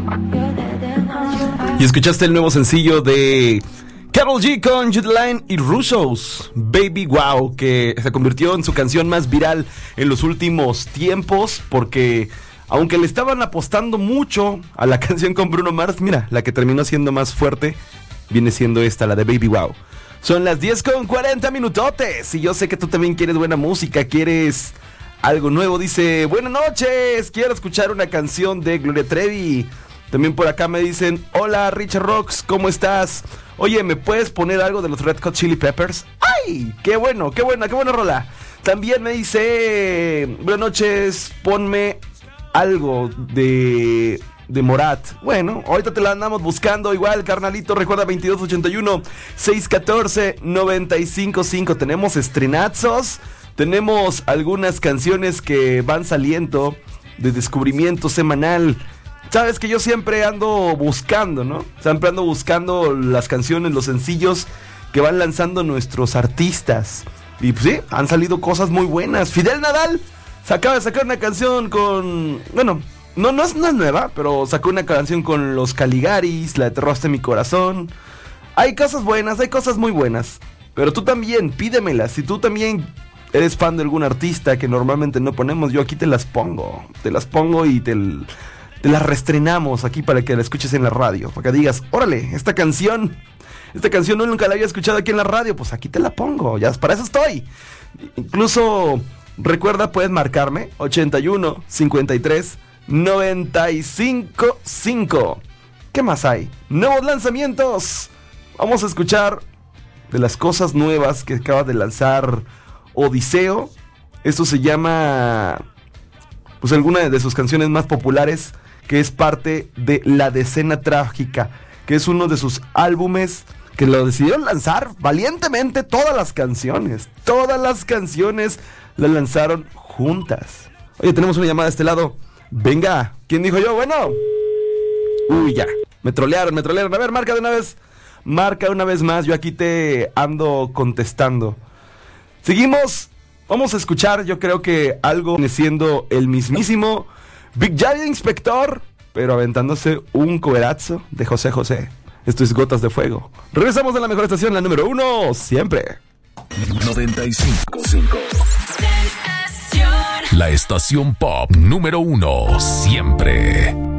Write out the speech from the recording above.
Y escuchaste el nuevo sencillo de Karol G con Jude Line y Russos, Baby Wow, que se convirtió en su canción más viral en los últimos tiempos, porque aunque le estaban apostando mucho a la canción con Bruno Mars, mira, la que terminó siendo más fuerte viene siendo esta, la de Baby Wow. Son las 10:40 minutotes y yo sé que tú también quieres buena música, quieres algo nuevo. Dice, buenas noches, quiero escuchar una canción de Gloria Trevi. También por acá me dicen, hola Richard Rocks, ¿cómo estás? Oye, ¿me puedes poner algo de los Red Hot Chili Peppers? ¡Ay! ¡Qué buena rola! También me dice, buenas noches, ponme algo de Morat. Bueno, ahorita te la andamos buscando. Igual, carnalito, recuerda 2281-614-955. Tenemos estrenazos, tenemos algunas canciones que van saliendo de descubrimiento semanal. Sabes que yo siempre ando buscando, ¿no? Siempre ando buscando las canciones, los sencillos que van lanzando nuestros artistas. Y pues sí, han salido cosas muy buenas. Fidel Nadal se acaba de sacar una canción con... Bueno, no es nueva, pero sacó una canción con los Caligaris, la de Te robaste mi corazón. Hay cosas buenas, hay cosas muy buenas. Pero tú también, pídemelas. Si tú también eres fan de algún artista que normalmente no ponemos, yo aquí te las pongo. Te las pongo y te las reestrenamos aquí para que la escuches en la radio. Para que digas, órale, esta canción no nunca la había escuchado aquí en la radio. Pues aquí te la pongo, ya para eso estoy. Incluso, recuerda, puedes marcarme 81 53 95 5. ¿Qué más hay? Nuevos lanzamientos. Vamos a escuchar de las cosas nuevas que acaba de lanzar Odiseo. Esto se llama, pues, alguna de sus canciones más populares, que es parte de La Decena Trágica, que es uno de sus álbumes que lo decidieron lanzar valientemente. Todas las canciones las lanzaron juntas. Oye, tenemos una llamada de este lado. Venga, ¿quién dijo yo? Bueno. Uy, ya, me trolearon. A ver, marca una vez más, yo aquí te ando contestando. Seguimos, vamos a escuchar, yo creo que algo viene siendo el mismísimo Big Daddy Inspector, pero aventándose un coverazo de José José. Esto es Gotas de Fuego. Regresamos a la mejor estación, la número 1, siempre. 95.5. La estación pop número 1, siempre.